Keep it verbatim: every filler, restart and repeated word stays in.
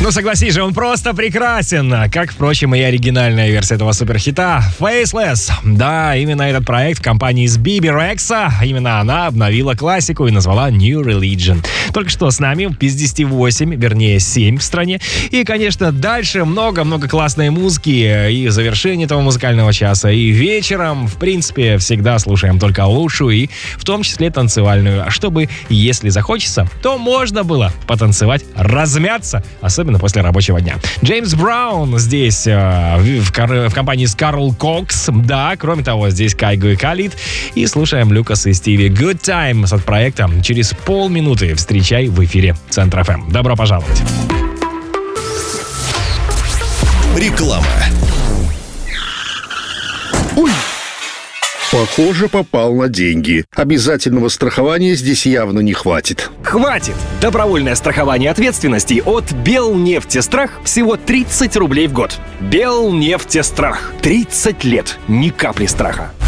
Ну, согласись же, он просто прекрасен. Как, впрочем, и оригинальная версия этого суперхита Faceless. Да, именно этот проект в компании с Биби Рекса, именно она обновила классику и назвала New Religion. Только что с нами без десяти восемь, вернее семь в стране. И, конечно, дальше много-много классной музыки. И в завершении этого музыкального часа, и вечером, в принципе, всегда слушаем только лучшую, и в том числе танцевальную. Чтобы, если захочется, то можно было потанцевать, размяться, особенно после рабочего дня. Джеймс Браун здесь э, в, кор- в компании с Карл Кокс. Да, кроме того, здесь Кайго и Калид. И слушаем Люкас и Стиви. Good Time от проекта через полминуты. Встречай в эфире Центр эф эм. Добро пожаловать. Реклама. Ой! Похоже, попал на деньги. Обязательного страхования здесь явно не хватит. Хватит! Добровольное страхование ответственности от Белнефтестрах всего тридцать рублей в год. Белнефтестрах. тридцать лет. Ни капли страха.